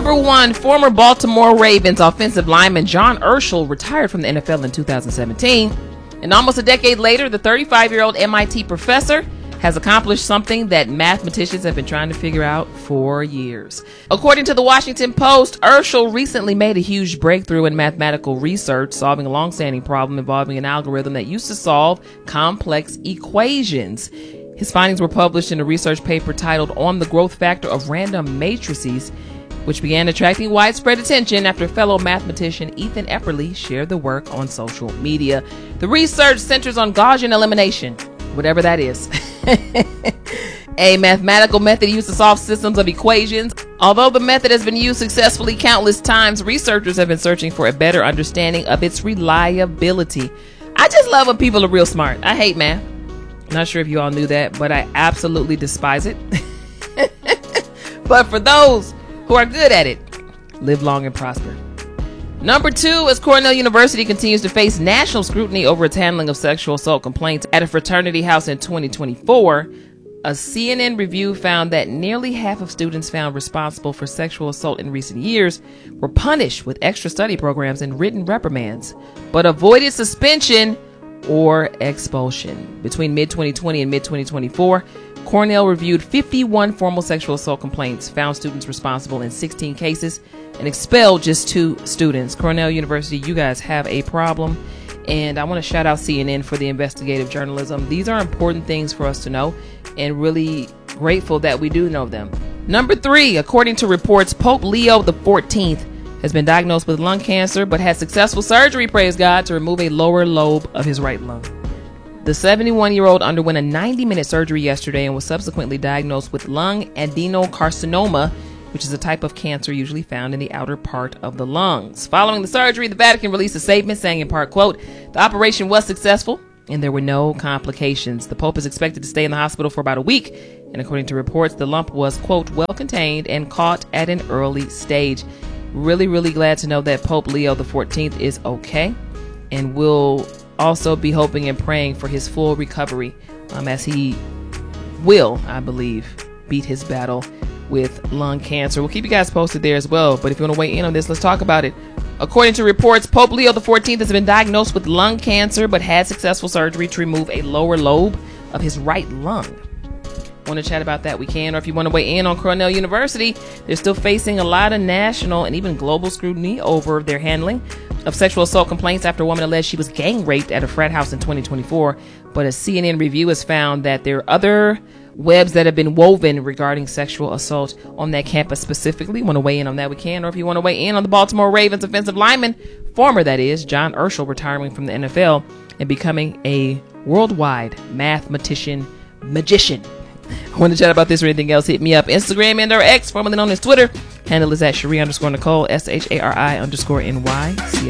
Number 1, former Baltimore Ravens offensive lineman John Urschel retired from the NFL in 2017. And almost a decade later, the 35-year-old MIT professor has accomplished something that mathematicians have been trying to figure out for years. According to the Washington Post, Urschel recently made a huge breakthrough in mathematical research, solving a long-standing problem involving an algorithm that used to solve complex equations. His findings were published in a research paper titled On the Growth Factor of Random Matrices, which began attracting widespread attention after fellow mathematician Ethan Epperly shared the work on social media. The research centers on Gaussian elimination, whatever that is, a mathematical method used to solve systems of equations. Although the method has been used successfully countless times, researchers have been searching for a better understanding of its reliability. I just love when people are real smart. I hate math. Not sure if you all knew that, but I absolutely despise it. But for those who are good at it, live long and prosper. Number 2, as Cornell University continues to face national scrutiny over its handling of sexual assault complaints at a fraternity house in 2024, a CNN review found that nearly half of students found responsible for sexual assault in recent years were punished with extra study programs and written reprimands, but avoided suspension or expulsion. Between mid-2020 and mid-2024, Cornell reviewed 51 formal sexual assault complaints, found students responsible in 16 cases, and expelled just 2 students. Cornell University, you guys have a problem. And I want to shout out CNN for the investigative journalism. These are important things for us to know, and really grateful that we do know them. Number 3, according to reports, Pope Leo XIV has been diagnosed with lung cancer, but had successful surgery, praise God, to remove a lower lobe of his right lung. The 71-year-old underwent a 90-minute surgery yesterday and was subsequently diagnosed with lung adenocarcinoma, which is a type of cancer usually found in the outer part of the lungs. Following the surgery, the Vatican released a statement saying in part, quote, "The operation was successful and there were no complications. The Pope is expected to stay in the hospital for about a week, and according to reports, the lump was, quote, well contained and caught at an early stage." Really, really glad to know that Pope Leo XIV is okay, and we'll also be hoping and praying for his full recovery as he will, I believe, beat his battle with lung cancer. We'll keep you guys posted there as well, but if you want to weigh in on this, let's talk about it. According to reports, Pope Leo XIV has been diagnosed with lung cancer but had successful surgery to remove a lower lobe of his right lung. Want to chat about that, we can. Or if you want to weigh in on Cornell University, they're still facing a lot of national and even global scrutiny over their handling of sexual assault complaints after a woman alleged she was gang raped at a frat house in 2024. But a CNN review has found that there are other webs that have been woven regarding sexual assault on that campus specifically. Want to weigh in on that, we can. Or if you want to weigh in on the Baltimore Ravens offensive lineman, former that is, John Urschel, retiring from the NFL and becoming a worldwide mathematician magician. Want to chat about this or anything else, hit me up. Instagram and or X, formerly known as Twitter. Handle is at Shari_Nicole, SHARI_NY.